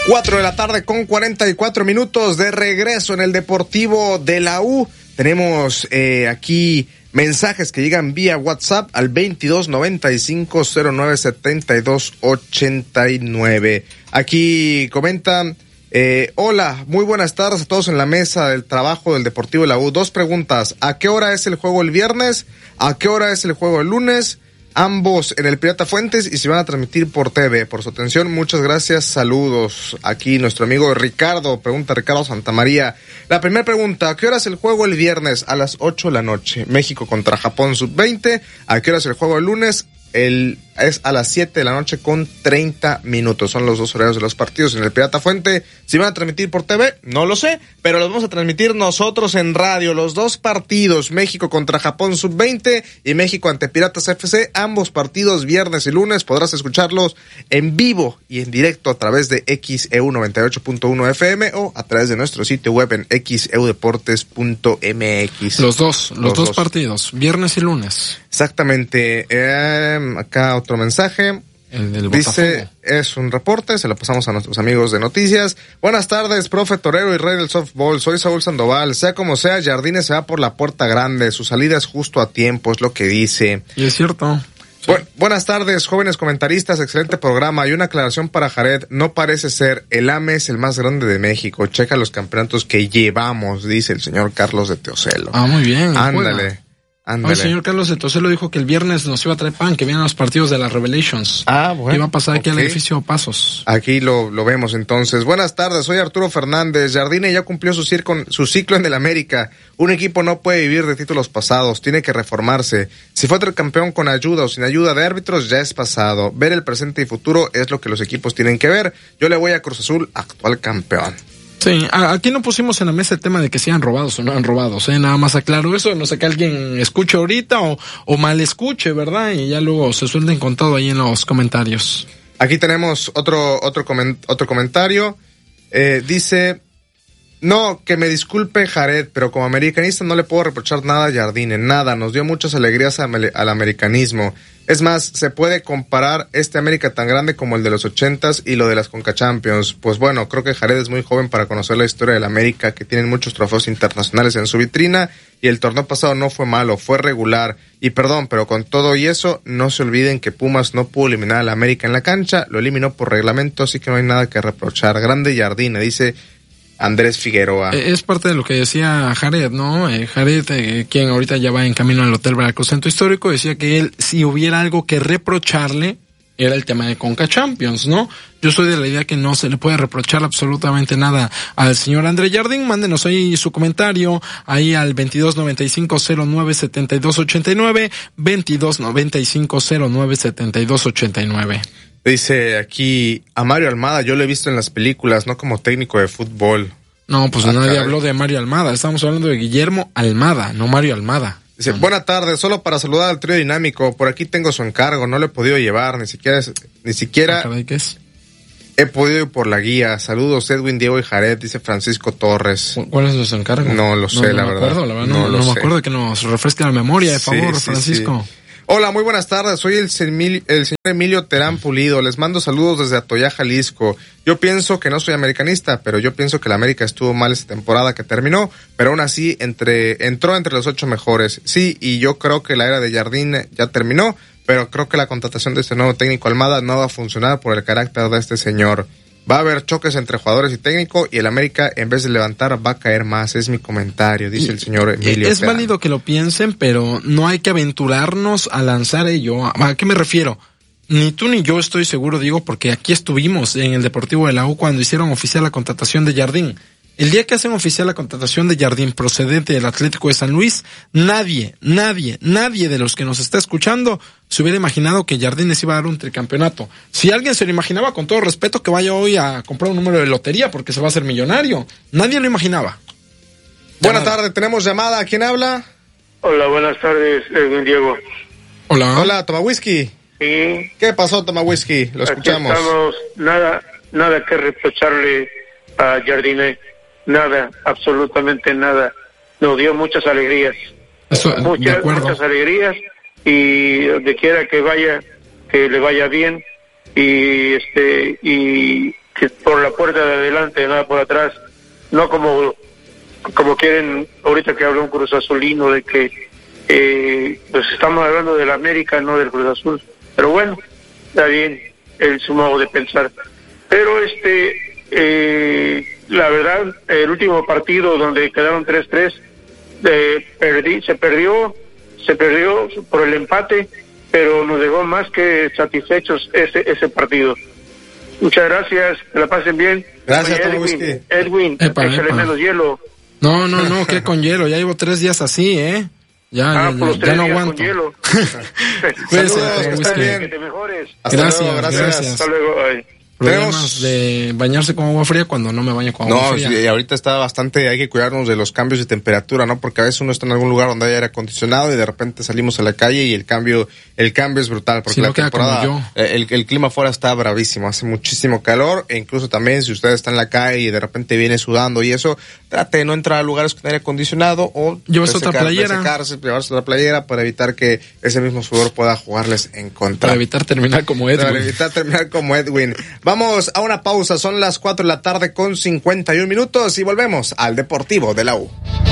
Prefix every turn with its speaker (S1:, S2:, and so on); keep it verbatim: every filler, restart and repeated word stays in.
S1: Cuatro de la tarde con cuarenta y cuatro minutos de regreso en el Deportivo de la U. Tenemos eh, aquí mensajes que llegan vía WhatsApp al veintidós noventa y cinco cero nueve setenta y dos ochenta y nueve. Aquí comentan, eh, hola, muy buenas tardes a todos en la mesa del trabajo del Deportivo de la U. Dos preguntas, ¿a qué hora es el juego el viernes? ¿A qué hora es el juego el lunes? Ambos en el Pirata Fuentes y se van a transmitir por T V. Por su atención, muchas gracias, saludos. Aquí nuestro amigo Ricardo, pregunta Ricardo Santamaría. La primera pregunta, ¿a qué hora es el juego el viernes? A las ocho de la noche, México contra Japón sub veinte. ¿A qué hora es el juego el lunes? El, es a las siete de la noche con treinta minutos. Son los dos horarios de los partidos en el Pirata Fuente. Si van a transmitir por T V, no lo sé, pero los vamos a transmitir nosotros en radio. Los dos partidos, México contra Japón sub veinte y México ante Piratas F C, ambos partidos viernes y lunes. Podrás escucharlos en vivo y en directo a través de X E U noventa y ocho punto uno F M o a través de nuestro sitio web en x e u deportes punto m x.
S2: Los dos, los, los dos, dos partidos, viernes y lunes.
S1: Exactamente. Eh, acá otro mensaje.
S2: El del
S1: Dice,
S2: Botafogo.
S1: Es un reporte, se lo pasamos a nuestros amigos de noticias. Buenas tardes, profe torero y rey del softball. Soy Saúl Sandoval. Sea como sea, Jardine se va por la puerta grande. Su salida es justo a tiempo, es lo que dice.
S2: Y es cierto. Sí.
S1: Bu- buenas tardes, jóvenes comentaristas. Excelente programa. Y una aclaración para Jared. No parece ser. El A M E es el más grande de México. Checa los campeonatos que llevamos, dice el señor Carlos de Teocelo.
S2: Ah, muy bien.
S1: Ándale. Ándale.
S2: El señor Carlos de Toselo dijo que el viernes nos iba a traer pan, que vienen los partidos de las Revelations.
S1: Ah, bueno.
S2: Que iba a pasar aquí
S1: okay.
S2: al edificio Pasos.
S1: Aquí lo, lo vemos entonces. Buenas tardes, soy Arturo Fernández. Jardine ya cumplió su, circo, su ciclo en el América. Un equipo no puede vivir de títulos pasados, tiene que reformarse. Si fue campeón con ayuda o sin ayuda de árbitros, ya es pasado. Ver el presente y futuro es lo que los equipos tienen que ver. Yo le voy a Cruz Azul, actual campeón.
S2: Sí, aquí no pusimos en la mesa el tema de que sean robados o no han robados, ¿eh? Nada más aclaro eso, no sé que alguien escuche ahorita o, o mal escuche, ¿verdad? Y ya luego se suelten con todo ahí en los comentarios.
S1: Aquí tenemos otro otro coment- otro comentario. Eh, dice, no, que me disculpe Jared, pero como americanista no le puedo reprochar nada a Jardine, nada, nos dio muchas alegrías al, al americanismo. Es más, se puede comparar este América tan grande como el de los ochentas y lo de las Conca Champions. Pues bueno, creo que Jared es muy joven para conocer la historia del América, que tienen muchos trofeos internacionales en su vitrina, y el torneo pasado no fue malo, fue regular. Y perdón, pero con todo y eso, no se olviden que Pumas no pudo eliminar al América en la cancha, lo eliminó por reglamento, así que no hay nada que reprochar. Grande Jardine, dice Andrés Figueroa.
S2: Es parte de lo que decía Jared, ¿no? Eh, Jared, eh, quien ahorita ya va en camino al Hotel Veracruz Centro Histórico, decía que él, si hubiera algo que reprocharle, era el tema de Conca Champions, ¿no? Yo soy de la idea que no se le puede reprochar absolutamente nada al señor André Jardín. Mándenos ahí su comentario, ahí al veintidós noventa y cinco cero nueve setenta y dos ochenta y nueve, veintidós noventa y cinco cero nueve setenta y dos ochenta y nueve.
S1: Dice aquí, a Mario Almada yo lo he visto en las películas, no como técnico de fútbol.
S2: No, pues
S1: Ah,
S2: nadie
S1: caray.
S2: habló de Mario Almada, estamos hablando de Guillermo Almada, no Mario Almada.
S1: Dice, buena tarde, solo para saludar al trío dinámico, por aquí tengo su encargo, no lo he podido llevar, ni siquiera, ni siquiera
S2: Caray, ¿qué es?
S1: he podido ir por la guía. Saludos, Edwin, Diego y Jared, dice Francisco Torres.
S2: ¿Cuál es su encargo?
S1: No lo sé,
S2: no, no
S1: la
S2: me
S1: verdad.
S2: Acuerdo, la verdad.
S1: No
S2: No,
S1: lo
S2: no me
S1: sé.
S2: acuerdo, que nos refresque la memoria, de
S1: Sí,
S2: favor,
S1: sí,
S2: Francisco.
S1: sí. Hola, muy buenas tardes, soy el, semil, el señor Emilio Terán Pulido, les mando saludos desde Atoyá, Jalisco. Yo pienso que no soy americanista, pero yo pienso que la América estuvo mal esta temporada que terminó, pero aún así entre, entró entre los ocho mejores. Sí, y yo creo que la era de Jardine ya terminó, pero creo que la contratación de este nuevo técnico Almada no va a funcionar por el carácter de este señor. Va a haber choques entre jugadores y técnico y el América en vez de levantar va a caer más, es mi comentario, dice el señor Emilio.
S2: Es
S1: Terán.
S2: válido que lo piensen, pero no hay que aventurarnos a lanzar ello. ¿A qué me refiero? Ni tú ni yo estoy seguro, digo, porque aquí estuvimos en el Deportivo de la U cuando hicieron oficial la contratación de Jardín. El día que hacen oficial la contratación de Jardín procedente del Atlético de San Luis, nadie, nadie, nadie de los que nos está escuchando se hubiera imaginado que Jardín les iba a dar un tricampeonato. Si alguien se lo imaginaba, con todo respeto, que vaya hoy a comprar un número de lotería porque se va a hacer millonario. Nadie lo imaginaba.
S1: Buenas tardes, tenemos llamada, ¿quién habla?
S3: Hola, buenas tardes, Edwin Diego.
S2: Hola.
S1: Hola, Toma Whisky.
S3: Sí.
S1: ¿Qué pasó, Toma Whisky? Lo escuchamos.
S3: Aquí estamos, nada, nada que reprocharle a Jardine, nada, absolutamente nada. Nos dio muchas alegrías,
S2: Eso,
S3: muchas,
S2: de acuerdo.
S3: muchas alegrías, y donde quiera que vaya, que le vaya bien, y este, y que por la puerta de adelante, nada por atrás, no como como quieren ahorita que habla un Cruz Azulino de que eh, pues estamos hablando del América, no del Cruz Azul, pero bueno, está bien el su modo de pensar, pero este eh, la verdad, el último partido donde quedaron tres tres, eh, perdí, se perdió se perdió por el empate, pero nos dejó más que satisfechos ese ese partido. Muchas gracias, que la pasen bien.
S1: Gracias,
S3: Oye, Edwin, Edwin,
S2: epa,
S3: échale
S2: epa.
S3: menos hielo.
S2: No, no, no, que con hielo, ya llevo tres días así, ¿eh? Ya,
S3: Ah,
S2: ya,
S3: por los
S2: ya,
S3: tres
S2: ya no
S3: días
S2: aguanto.
S3: con hielo.
S2: Cuídese,
S1: Saludos, que
S2: whisky.
S1: estén bien.
S3: Que te mejores.
S1: Hasta
S2: Gracias,
S1: luego, gracias.
S2: gracias.
S3: Hasta luego. Ay.
S2: Problemas
S1: Tenemos-
S2: de bañarse con agua fría cuando no me baño con agua
S1: No,
S2: fría.
S1: sí, ahorita está bastante, hay que cuidarnos de los cambios de temperatura, ¿no? Porque a veces uno está en algún lugar donde hay aire acondicionado y de repente salimos a la calle y el cambio, el cambio es brutal. Porque
S2: Si no
S1: la
S2: queda como
S1: temporada,
S2: yo.
S1: eh, el, el clima afuera está bravísimo, hace muchísimo calor e incluso también si usted está en la calle y de repente viene sudando y eso, trate de no entrar a lugares con aire acondicionado o
S2: Llévese otra
S1: resecar-
S2: playera.
S1: resecarse, llevarse otra playera para evitar que ese mismo sudor pueda jugarles en contra.
S2: Para evitar terminar como
S1: Para
S2: Edwin.
S1: evitar terminar como Edwin. Vamos a una pausa, son las cuatro de la tarde con cincuenta y un minutos y volvemos al Deportivo de la U.